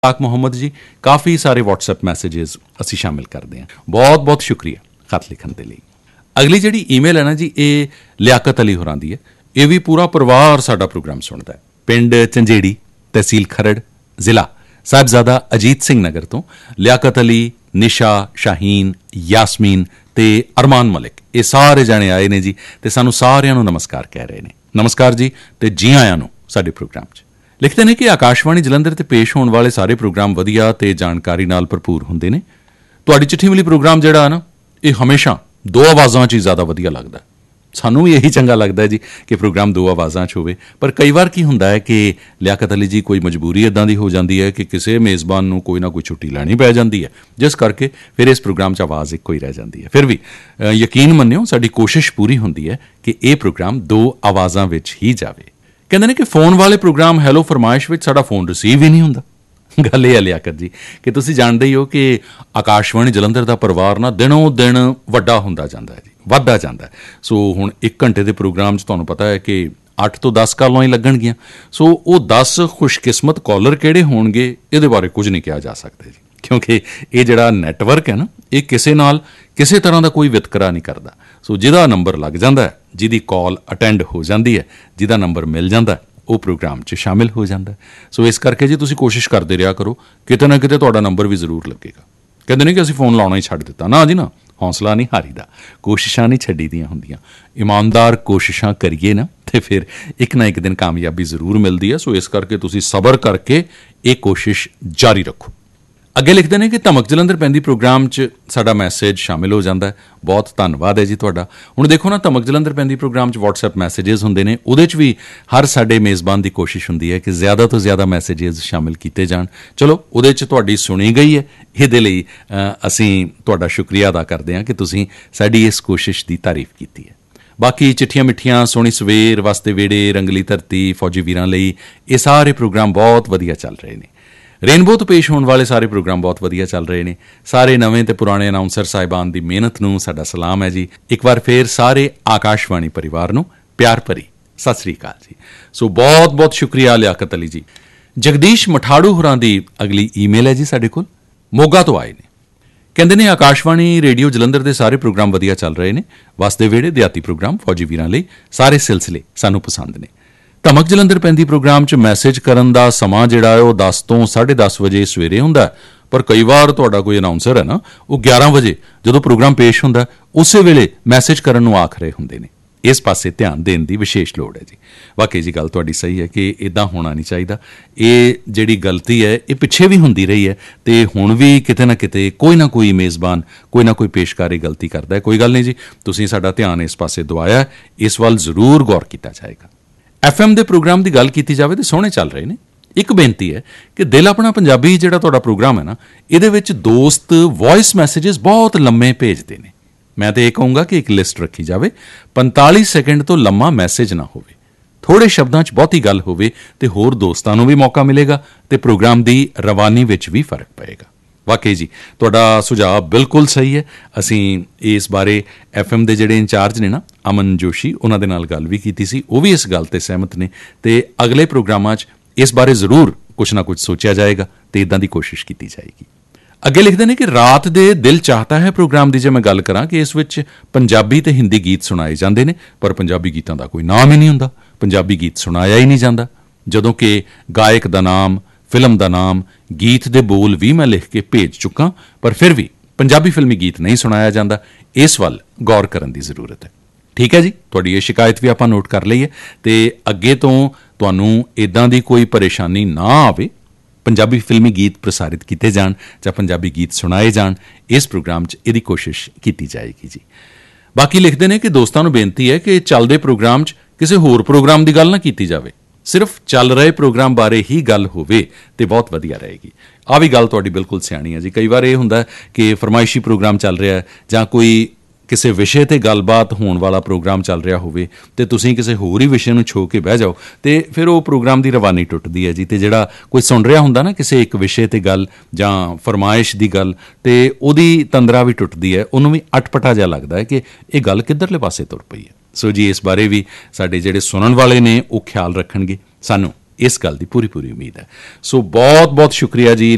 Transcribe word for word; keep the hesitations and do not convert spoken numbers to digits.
पाक मुहम्मद जी काफ़ी सारे व्हाट्सएप मैसेजेस असी शामिल करते हैं। बहुत बहुत शुक्रिया खत लिखण दे लई। अगली जिहड़ी ईमेल है ना जी, ये लियाकत अली होरां दी है। ये भी पूरा परिवार साडा प्रोग्राम सुनता है। पिंड झंजेड़ी, तहसील खरड़, जिला साहिबजादा अजीत सिंह नगर तो लियाकत अली, निशा, शाहीन, यासमीन ते अरमान मलिक ये सारे जाने आए ने जी, ते सानू सारिਆਂ ਨੂੰ नमस्कार कह रहे हैं। नमस्कार जी ते जी आयां ਨੂੰ ਸਾਡੇ प्रोग्राम 'ਚ। लिखते हैं कि आकाशवाणी जलंधर ते पेश होने वाले सारे प्रोग्राम वधिया ते जानकारी नाल भरपूर होंदे ने। तुहाडी चिट्ठी मिली प्रोग्राम जिहड़ा ना, ये हमेशा दो आवाज़ां 'ਚ ही ज़्यादा वधिया लगदा। सानू भी यही चंगा लगता है जी कि प्रोग्राम दो आवाज़ां 'ਚ होवे। पर कई बार की हुंदा है कि लियाकत अली जी कोई मजबूरी इदां दी हो जाती है कि किसी मेज़बान नूं कोई ना कोई छुट्टी लैनी पै जाती है, जिस करके फिर इस प्रोग्राम 'ਚ आवाज़ इक्को ही रह जाती है। फिर भी यकीन मन्निओ साडी कोशिश पूरी हुंदी है कि ये प्रोग्राम दो आवाज़ां विच ही जावे। कहते हैं कि फोन वाले प्रोग्राम हैलो फरमाइश में साडा फोन रिसीव ही नहीं होंदा। गल यह है लियाकत जी कि तुसीं जाणदे ही हो कि आकाशवाणी जलंधर का परिवार ना दिनों दिन वड्डा हुंदा जांदा है जी, वधदा जांदा है। सो हुण एक घंटे के प्रोग्राम 'ਚ तुहानूं पता है कि अठ तो दस कॉलां ही लगणगीਆਂ। सो वो दस खुशकिस्मत कॉलर किहड़े होणगे इहदे बारे कुछ नहीं कहा जा सकता जी, क्योंकि ये जिहड़ा नैटवर्क है ना, ये किसी नाल किसी तरह का कोई वितकरा नहीं करता। सो जिहदा नंबर लग जाता है, जिहदी कॉल अटेंड हो जाती है, जिहदा नंबर मिल जाता है, वो प्रोग्राम 'ਚ शामिल हो जाता है। सो इस करके जी तुसीं कोशिश करते रहा करो, किते ना किते तुहाडा नंबर भी जरूर लगेगा। कहते नहीं कि असीं फोन लाउणा ही छड्ड दित्ता, ना जी ना, हौसला नहीं हारीदा, कोशिशां नहीं छड्डी ਦੀਆਂ ਹੁੰਦੀਆਂ। ईमानदार कोशिशां करिए ना तो फिर एक ना एक दिन कामयाबी जरूर मिलती है। सो इस करके तुसीं सबर करके ये कोशिश जारी रखो। ਅੱਗੇ ਲਿਖਦੇ ਨੇ ਕਿ ਧਮਕ ਜਲੰਧਰ ਪੈਂਦੀ ਪ੍ਰੋਗਰਾਮ 'ਚ ਸਾਡਾ ਮੈਸੇਜ ਸ਼ਾਮਿਲ ਹੋ ਜਾਂਦਾ ਹੈ। ਬਹੁਤ ਧੰਨਵਾਦ ਹੈ ਜੀ ਤੁਹਾਡਾ। ਹੁਣ ਦੇਖੋ ਨਾ, ਧਮਕ ਜਲੰਧਰ ਪੈਂਦੀ ਪ੍ਰੋਗਰਾਮ 'ਚ WhatsApp ਮੈਸੇजेस ਹੁੰਦੇ ਨੇ, ਉਹਦੇ 'ਚ ਵੀ ਹਰ ਸਾਡੇ ਮੇਜ਼ਬਾਨ ਦੀ ਕੋਸ਼ਿਸ਼ ਹੁੰਦੀ ਹੈ ਕਿ ਜ਼ਿਆਦਾ ਤੋਂ ਜ਼ਿਆਦਾ ਮੈਸੇजेस ਸ਼ਾਮਿਲ ਕੀਤੇ ਜਾਣ। ਚਲੋ ਉਹਦੇ 'ਚ ਤੁਹਾਡੀ ਸੁਣੀ ਗਈ ਹੈ, ਇਹਦੇ ਲਈ ਅਸੀਂ ਤੁਹਾਡਾ ਸ਼ੁਕਰੀਆ ਅਦਾ ਕਰਦੇ ਹਾਂ ਕਿ ਤੁਸੀਂ ਸਾਡੀ ਇਸ ਕੋਸ਼ਿਸ਼ ਦੀ ਤਾਰੀਫ ਕੀਤੀ ਹੈ। ਬਾਕੀ ਚਿੱਠੀਆਂ ਮਿੱਠੀਆਂ, ਸੋਹਣੀ ਸਵੇਰ, ਵਾਸਤੇ ਵੇੜੇ, ਰੰਗਲੀ ਧਰਤੀ, ਫੌਜੀ ਵੀਰਾਂ ਲਈ ਇਹ ਸਾਰੇ ਪ੍ਰੋਗਰਾਮ ਬਹੁਤ ਵਧੀਆ ਚੱਲ ਰਹੇ ਨੇ। रेनबो तो पेश होने वाले सारे प्रोग्राम बहुत वधिया चल रहे हैं। सारे नवें ते पुराने अनाउंसर साहिबान की मेहनत नूं साडा सलाम है जी। एक बार फिर सारे आकाशवाणी परिवार नूं प्यार भरी सत श्री अकाल जी। सो बहुत बहुत शुक्रिया लियाकत अली जी। जगदीश मठाड़ू होरां दी अगली ईमेल है जी, साडे कोल मोगा तो आए ने। कहंदे ने आकाशवाणी रेडियो जलंधर के सारे प्रोग्राम वधिया चल रहे हैं। वास्ते वेड़े देहाती प्रोग्राम फौजी वीरां लई सारे सिलसिले सानूं पसंद ने। ਧਮਕ ਜਲੰਧਰ ਪੈਂਦੀ ਪ੍ਰੋਗਰਾਮ 'ਚ ਮੈਸੇਜ ਕਰਨ ਦਾ ਸਮਾਂ ਜਿਹੜਾ ਹੈ ਉਹ ਦਸ ਤੋਂ ਸਾਢੇ ਦਸ ਵਜੇ ਸਵੇਰੇ ਹੁੰਦਾ, ਪਰ ਕਈ ਵਾਰ ਤੁਹਾਡਾ ਕੋਈ ਅਨਾਉਂਸਰ ਹੈ ਨਾ, ਉਹ ਗਿਆਰਾਂ ਵਜੇ ਜਦੋਂ ਪ੍ਰੋਗਰਾਮ ਪੇਸ਼ ਹੁੰਦਾ ਉਸੇ ਵੇਲੇ ਮੈਸੇਜ ਕਰਨ ਨੂੰ ਆਖ ਰਹੇ ਹੁੰਦੇ ਨੇ। ਇਸ ਪਾਸੇ ਧਿਆਨ ਦੇਣ ਦੀ ਵਿਸ਼ੇਸ਼ ਲੋੜ ਹੈ ਜੀ। ਵਾਕਈ ਜੀ ਗੱਲ ਤੁਹਾਡੀ ਸਹੀ ਹੈ ਕਿ ਇੱਦਾਂ ਹੋਣਾ ਨਹੀਂ ਚਾਹੀਦਾ। ਇਹ ਜਿਹੜੀ ਗਲਤੀ ਹੈ ਇਹ ਪਿੱਛੇ ਵੀ ਹੁੰਦੀ ਰਹੀ ਹੈ ਅਤੇ ਹੁਣ ਵੀ ਕਿਤੇ ਨਾ ਕਿਤੇ ਕੋਈ ਨਾ ਕੋਈ ਮੇਜ਼ਬਾਨ ਕੋਈ ਨਾ ਕੋਈ ਪੇਸ਼ਕਾਰੀ ਗਲਤੀ ਕਰਦਾ ਹੈ। ਕੋਈ ਗੱਲ ਨਹੀਂ ਜੀ, ਤੁਸੀਂ ਸਾਡਾ ਧਿਆਨ ਇਸ ਪਾਸੇ ਦਵਾਇਆ, ਇਸ ਵੱਲ ਜ਼ਰੂਰ ਗੌਰ ਕੀਤਾ ਜਾਏਗਾ। ਐਫ ਐਮ ਦੇ ਪ੍ਰੋਗਰਾਮ ਦੀ ਗੱਲ ਕੀਤੀ ਜਾਵੇ ਤਾਂ ਸੋਹਣੇ ਚੱਲ ਰਹੇ ਨੇ। ਇੱਕ ਬੇਨਤੀ ਹੈ ਕਿ ਦਿਲ ਆਪਣਾ ਪੰਜਾਬੀ ਜਿਹੜਾ ਤੁਹਾਡਾ ਪ੍ਰੋਗਰਾਮ ਹੈ ਨਾ, ਇਹਦੇ ਵਿੱਚ ਦੋਸਤ ਵੌਇਸ ਮੈਸੇजेस ਬਹੁਤ ਲੰਮੇ ਭੇਜਦੇ ਨੇ। ਮੈਂ ਤਾਂ ਇਹ ਕਹੂੰਗਾ ਕਿ ਇੱਕ ਲਿਸਟ ਰੱਖੀ ਜਾਵੇ, ਪੰਤਾਲੀ ਸੈਕਿੰਡ ਤੋਂ ਲੰਮਾ ਮੈਸੇਜ ਨਾ ਹੋਵੇ, ਥੋੜ੍ਹੇ ਸ਼ਬਦਾਂ 'ਚ ਬਹੁਤੀ ਗੱਲ ਹੋਵੇ, ਅਤੇ ਹੋਰ ਦੋਸਤਾਂ ਨੂੰ ਵੀ ਮੌਕਾ ਮਿਲੇਗਾ ਅਤੇ ਪ੍ਰੋਗਰਾਮ ਦੀ ਰਵਾਨੀ ਵਿੱਚ ਵੀ ਫਰਕ ਪਏਗਾ। ਵਾਕਈ ਜੀ ਤੁਹਾਡਾ ਸੁਝਾਅ ਬਿਲਕੁਲ ਸਹੀ ਹੈ। ਅਸੀਂ ਇਸ ਬਾਰੇ ਐਫ ਐਮ ਦੇ ਜਿਹੜੇ ਇੰਚਾਰਜ ਨੇ ਨਾ, ਅਮਨ ਜੋਸ਼ੀ, ਉਹਨਾਂ ਦੇ ਨਾਲ ਗੱਲ ਵੀ ਕੀਤੀ ਸੀ। ਉਹ ਵੀ ਇਸ ਗੱਲ 'ਤੇ ਸਹਿਮਤ ਨੇ ਅਤੇ ਅਗਲੇ ਪ੍ਰੋਗਰਾਮਾਂ 'ਚ ਇਸ ਬਾਰੇ ਜ਼ਰੂਰ ਕੁਛ ਨਾ ਕੁਛ ਸੋਚਿਆ ਜਾਏਗਾ ਅਤੇ ਇੱਦਾਂ ਦੀ ਕੋਸ਼ਿਸ਼ ਕੀਤੀ ਜਾਏਗੀ। ਅੱਗੇ ਲਿਖਦੇ ਨੇ ਕਿ ਰਾਤ ਦੇ ਦਿਲ ਚਾਹਤਾ ਹੈ ਪ੍ਰੋਗਰਾਮ ਦੀ ਜੇ ਮੈਂ ਗੱਲ ਕਰਾਂ ਕਿ ਇਸ ਵਿੱਚ ਪੰਜਾਬੀ ਅਤੇ ਹਿੰਦੀ ਗੀਤ ਸੁਣਾਏ ਜਾਂਦੇ ਨੇ, ਪਰ ਪੰਜਾਬੀ ਗੀਤਾਂ ਦਾ ਕੋਈ ਨਾਮ ਹੀ ਨਹੀਂ ਹੁੰਦਾ। ਪੰਜਾਬੀ ਗੀਤ ਸੁਣਾਇਆ ਹੀ ਨਹੀਂ ਜਾਂਦਾ, ਜਦੋਂ ਕਿ ਗਾਇਕ ਦਾ ਨਾਮ, ਫਿਲਮ ਦਾ ਨਾਮ, ਗੀਤ ਦੇ ਬੋਲ ਵੀ ਮੈਂ ਲਿਖ ਕੇ ਭੇਜ ਚੁੱਕਾ, ਪਰ ਫਿਰ ਵੀ ਪੰਜਾਬੀ ਫਿਲਮੀ ਗੀਤ ਨਹੀਂ ਸੁਣਾਇਆ ਜਾਂਦਾ। ਇਸ ਵੱਲ ਗੌਰ ਕਰਨ ਦੀ ਜ਼ਰੂਰਤ ਹੈ। ਠੀਕ ਹੈ ਜੀ, ਤੁਹਾਡੀ ਇਹ ਸ਼ਿਕਾਇਤ ਵੀ ਆਪਾਂ ਨੋਟ ਕਰ ਲਈ ਹੈ ਅਤੇ ਅੱਗੇ ਤੋਂ ਤੁਹਾਨੂੰ ਇੱਦਾਂ ਦੀ ਕੋਈ ਪਰੇਸ਼ਾਨੀ ਨਾ ਆਵੇ। ਪੰਜਾਬੀ ਫਿਲਮੀ ਗੀਤ ਪ੍ਰਸਾਰਿਤ ਕੀਤੇ ਜਾਣ ਜਾਂ ਪੰਜਾਬੀ ਗੀਤ ਸੁਣਾਏ ਜਾਣ, ਇਸ ਪ੍ਰੋਗਰਾਮ 'ਚ ਇਹਦੀ ਕੋਸ਼ਿਸ਼ ਕੀਤੀ ਜਾਏਗੀ ਜੀ। ਬਾਕੀ ਲਿਖਦੇ ਨੇ ਕਿ ਦੋਸਤਾਂ ਨੂੰ ਬੇਨਤੀ ਹੈ ਕਿ ਚੱਲਦੇ ਪ੍ਰੋਗਰਾਮ 'ਚ ਕਿਸੇ ਹੋਰ ਪ੍ਰੋਗਰਾਮ ਦੀ ਗੱਲ ਨਾ ਕੀਤੀ ਜਾਵੇ, ਸਿਰਫ ਚੱਲ ਰਹੇ ਪ੍ਰੋਗਰਾਮ ਬਾਰੇ ਹੀ ਗੱਲ ਹੋਵੇ ਤੇ ਬਹੁਤ ਵਧੀਆ ਰਹੇਗੀ। ਆਹ ਵੀ ਗੱਲ ਤੁਹਾਡੀ ਬਿਲਕੁਲ ਸਿਆਣੀ ਹੈ ਜੀ। ਕਈ ਵਾਰ ਇਹ ਹੁੰਦਾ ਕਿ ਫਰਮਾਇਸ਼ੀ ਪ੍ਰੋਗਰਾਮ ਚੱਲ ਰਿਹਾ ਜਾਂ ਕੋਈ ਕਿਸੇ ਵਿਸ਼ੇ 'ਤੇ ਗੱਲਬਾਤ ਹੋਣ ਵਾਲਾ ਪ੍ਰੋਗਰਾਮ ਚੱਲ ਰਿਹਾ ਹੋਵੇ ਅਤੇ ਤੁਸੀਂ ਕਿਸੇ ਹੋਰ ਹੀ ਵਿਸ਼ੇ ਨੂੰ ਛੋਹ ਕੇ ਬਹਿ ਜਾਓ ਅਤੇ ਫਿਰ ਉਹ ਪ੍ਰੋਗਰਾਮ ਦੀ ਰਵਾਨੀ ਟੁੱਟਦੀ ਹੈ ਜੀ। ਅਤੇ ਜਿਹੜਾ ਕੋਈ ਸੁਣ ਰਿਹਾ ਹੁੰਦਾ ਨਾ ਕਿਸੇ ਇੱਕ ਵਿਸ਼ੇ 'ਤੇ ਗੱਲ ਜਾਂ ਫਰਮਾਇਸ਼ ਦੀ ਗੱਲ, ਅਤੇ ਉਹਦੀ ਤੰਦਰਾ ਵੀ ਟੁੱਟਦੀ ਹੈ, ਉਹਨੂੰ ਵੀ ਅਟਪਟਾ ਜਿਹਾ ਲੱਗਦਾ ਹੈ ਕਿ ਇਹ ਗੱਲ ਕਿੱਧਰਲੇ ਪਾਸੇ ਤੁਰ ਪਈ ਹੈ। ਸੋ ਜੀ ਇਸ ਬਾਰੇ ਵੀ ਸਾਡੇ ਜਿਹੜੇ ਸੁਣਨ ਵਾਲੇ ਨੇ ਉਹ ਖਿਆਲ ਰੱਖਣਗੇ। ਸਾਨੂੰ ਇਸ ਗੱਲ ਦੀ ਪੂਰੀ ਪੂਰੀ ਉਮੀਦ ਹੈ। ਸੋ ਬਹੁਤ ਬਹੁਤ ਸ਼ੁਕਰੀਆ ਜੀ